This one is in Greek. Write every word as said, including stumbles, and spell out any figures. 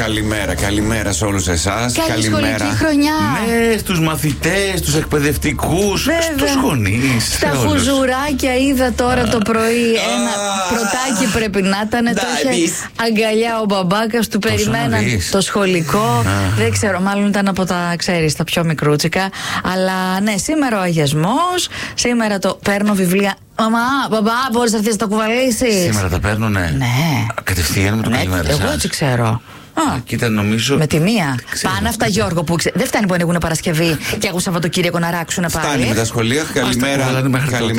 Καλημέρα, καλημέρα σε όλους εσάς. Καλή καλημέρα. σχολική χρονιά. Ναι, στους μαθητές, στους εκπαιδευτικούς, στους γονείς. Στα χουζουράκια είδα τώρα το πρωί ένα πρωτάκι πρέπει να ήταν. Το είχε αγκαλιά ο μπαμπάκας του, περιμέναν το σχολικό. Δεν ξέρω, μάλλον ήταν από τα, ξέρεις, τα πιο μικρούτσικα. Αλλά ναι, σήμερα ο αγιασμός, σήμερα το παίρνω βιβλία. Μαμά, μπαμπά, μπορείς να έρθεις να τα κουβαλήσεις? Σήμερα τα παίρνουνε. Ναι. Κατευθείαν με το ναι, καλημέρα σας. Εγώ έτσι ξέρω. Α, κοίτα, νομίζω. Με τη μία. Ξέρω, Πάνε αυτά, ξέρω. Γιώργο, που ξε... δεν φτάνει που ανοίγουν Παρασκευή και έχουν Σαββατοκύριακο να ράξουν πάλι. Φτάνει με τα σχολεία. Καλημέρα. Άστα,